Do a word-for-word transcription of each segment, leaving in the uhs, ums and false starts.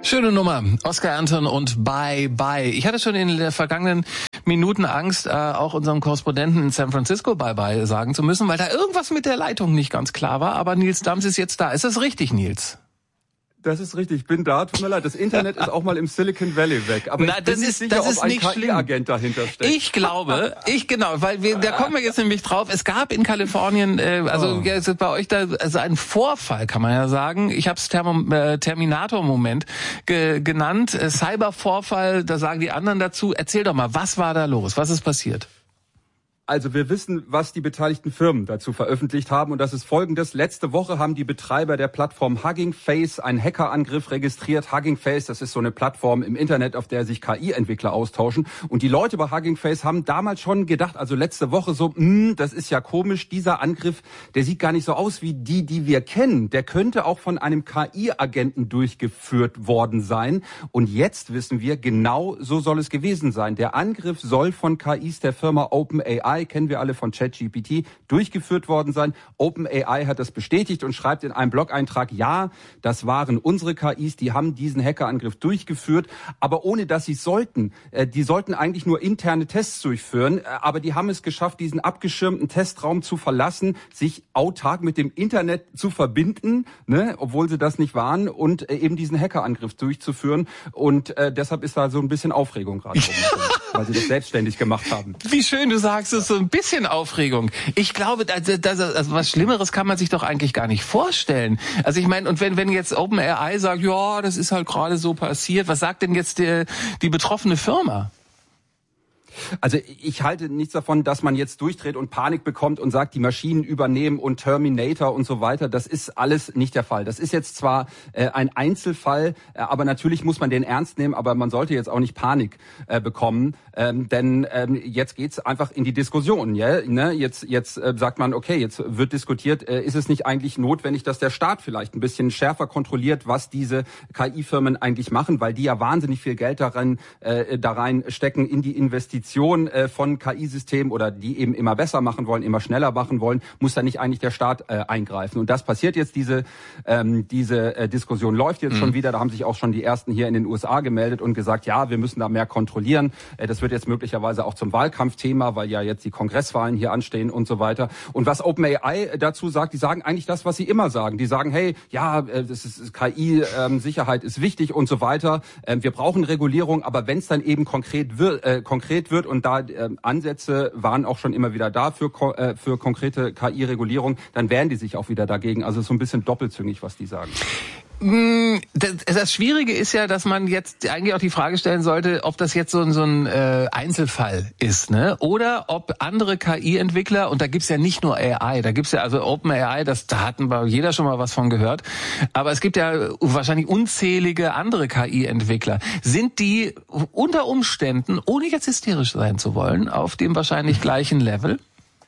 Schöne Nummer. Oscar Anton und Bye Bye. Ich hatte schon in den vergangenen Minuten Angst, äh, auch unserem Korrespondenten in San Francisco Bye Bye sagen zu müssen, weil da irgendwas mit der Leitung nicht ganz klar war. Aber Nils Dams ist jetzt da. Ist das richtig, Nils? Das ist richtig, ich bin da, tut mir leid, das Internet ist auch mal im Silicon Valley weg, aber Na, ich bin das nicht ist, sicher, das ist ob ein nicht K I-Agent dahinter steckt. Ich glaube, ich genau, weil wir, da kommen wir jetzt nämlich drauf, es gab in Kalifornien, äh, also oh. jetzt bei euch da also einen Vorfall, kann man ja sagen, ich habe es äh, Terminator-Moment ge- genannt, äh, Cyber-Vorfall, da sagen die anderen dazu, erzähl doch mal, was war da los, was ist passiert? Also wir wissen, was die beteiligten Firmen dazu veröffentlicht haben und das ist Folgendes. Letzte Woche haben die Betreiber der Plattform Hugging Face einen Hackerangriff registriert. Hugging Face, das ist so eine Plattform im Internet, auf der sich K I-Entwickler austauschen. Und die Leute bei Hugging Face haben damals schon gedacht, also letzte Woche so, mh, das ist ja komisch, dieser Angriff, der sieht gar nicht so aus wie die, die wir kennen. Der könnte auch von einem K I-Agenten durchgeführt worden sein. Und jetzt wissen wir, genau so soll es gewesen sein. Der Angriff soll von K Is der Firma OpenAI, kennen wir alle von ChatGPT, durchgeführt worden sein. OpenAI hat das bestätigt und schreibt in einem Blog-Eintrag, ja, das waren unsere K Is, die haben diesen Hackerangriff durchgeführt, aber ohne dass sie es sollten. Die sollten eigentlich nur interne Tests durchführen, aber die haben es geschafft, diesen abgeschirmten Testraum zu verlassen, sich autark mit dem Internet zu verbinden, ne, obwohl sie das nicht waren, und eben diesen Hackerangriff durchzuführen. Und äh, deshalb ist da so ein bisschen Aufregung gerade rum, weil sie das selbstständig gemacht haben. Wie schön du sagst es, so ein bisschen Aufregung. Ich glaube, das, das, also was Schlimmeres kann man sich doch eigentlich gar nicht vorstellen. Also ich meine, und wenn wenn jetzt OpenAI sagt, ja, das ist halt gerade so passiert, was sagt denn jetzt die, die betroffene Firma? Also ich halte nichts davon, dass man jetzt durchdreht und Panik bekommt und sagt, die Maschinen übernehmen und Terminator und so weiter. Das ist alles nicht der Fall. Das ist jetzt zwar äh, ein Einzelfall, äh, aber natürlich muss man den ernst nehmen, aber man sollte jetzt auch nicht Panik äh, bekommen, ähm, denn ähm, jetzt geht's einfach in die Diskussion. Ja? Ne? Jetzt, jetzt äh, sagt man, okay, jetzt wird diskutiert, äh, ist es nicht eigentlich notwendig, dass der Staat vielleicht ein bisschen schärfer kontrolliert, was diese K I-Firmen eigentlich machen, weil die ja wahnsinnig viel Geld darin, äh, da rein stecken in die Investitionen von K I-Systemen oder die eben immer besser machen wollen, immer schneller machen wollen, muss da nicht eigentlich der Staat äh, eingreifen. Und das passiert jetzt, diese ähm, diese äh, Diskussion läuft jetzt mhm. schon wieder. Da haben sich auch schon die Ersten hier in den U S A gemeldet und gesagt, ja, wir müssen da mehr kontrollieren. Äh, das wird jetzt möglicherweise auch zum Wahlkampfthema, weil ja jetzt die Kongresswahlen hier anstehen und so weiter. Und was OpenAI dazu sagt, die sagen eigentlich das, was sie immer sagen. Die sagen, hey, ja, äh, das ist K I-Sicherheit ähm, ist wichtig und so weiter. Ähm, wir brauchen Regulierung, aber wenn es dann eben konkret wird, äh, konkret wird und da äh, Ansätze waren auch schon immer wieder da für, äh, für konkrete K I-Regulierung, dann wehren die sich auch wieder dagegen. Also so ein bisschen doppelzüngig, was die sagen. Das, das Schwierige ist ja, dass man jetzt eigentlich auch die Frage stellen sollte, ob das jetzt so ein, so ein äh, Einzelfall ist, ne? Oder ob andere K I-Entwickler, und da gibt's ja nicht nur A I, da gibt's ja also OpenAI, das da hatten wir jeder schon mal was von gehört, aber es gibt ja wahrscheinlich unzählige andere K I-Entwickler. Sind die unter Umständen, ohne jetzt hysterisch sein zu wollen, auf dem wahrscheinlich gleichen Level?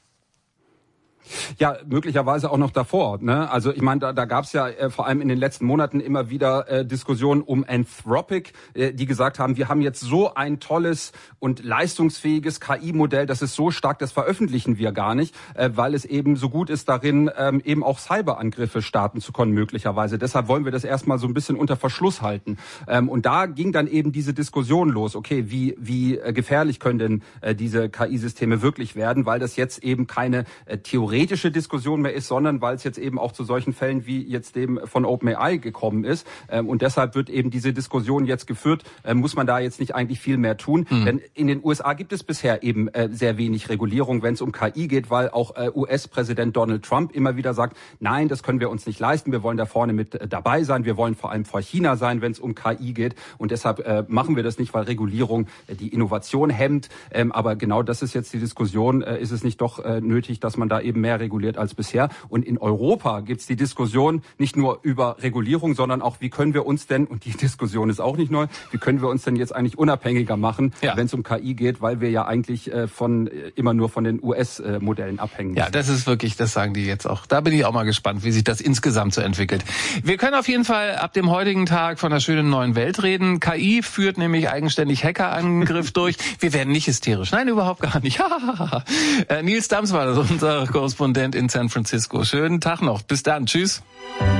Ja, möglicherweise auch noch davor. Ne? Also ich meine, da, da gab es ja äh, vor allem in den letzten Monaten immer wieder äh, Diskussionen um Anthropic, äh, die gesagt haben, wir haben jetzt so ein tolles und leistungsfähiges K I-Modell, das ist so stark, das veröffentlichen wir gar nicht, äh, weil es eben so gut ist darin, ähm, eben auch Cyberangriffe starten zu können möglicherweise. Deshalb wollen wir das erstmal so ein bisschen unter Verschluss halten. Ähm, und da ging dann eben diese Diskussion los, okay, wie, wie äh, gefährlich können denn äh, diese K I-Systeme wirklich werden, weil das jetzt eben keine äh, Theorie theoretische Diskussion mehr ist, sondern weil es jetzt eben auch zu solchen Fällen wie jetzt dem von OpenAI gekommen ist. Ähm, und deshalb wird eben diese Diskussion jetzt geführt, äh, muss man da jetzt nicht eigentlich viel mehr tun. Mhm. Denn in den U S A gibt es bisher eben äh, sehr wenig Regulierung, wenn es um K I geht, weil auch äh, U S-Präsident Donald Trump immer wieder sagt, nein, das können wir uns nicht leisten, wir wollen da vorne mit äh, dabei sein, wir wollen vor allem vor China sein, wenn es um K I geht. Und deshalb äh, machen wir das nicht, weil Regulierung äh, die Innovation hemmt. Ähm, aber genau das ist jetzt die Diskussion, äh, ist es nicht doch äh, nötig, dass man da eben mehr reguliert als bisher. Und in Europa gibt es die Diskussion nicht nur über Regulierung, sondern auch, wie können wir uns denn, und die Diskussion ist auch nicht neu, wie können wir uns denn jetzt eigentlich unabhängiger machen, ja. wenn es um K I geht, weil wir ja eigentlich äh, von äh, immer nur von den U S-Modellen äh, abhängen müssen. Ja, das ist wirklich, das sagen die jetzt auch. Da bin ich auch mal gespannt, wie sich das insgesamt so entwickelt. Wir können auf jeden Fall ab dem heutigen Tag von der schönen neuen Welt reden. K I führt nämlich eigenständig Hackerangriff durch. Wir werden nicht hysterisch. Nein, überhaupt gar nicht. äh, Nils Dams war das, unser Korrespondent in San Francisco. Schönen Tag noch. Bis dann. Tschüss.